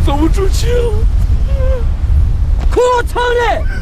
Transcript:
走不出去了。 可操嘞！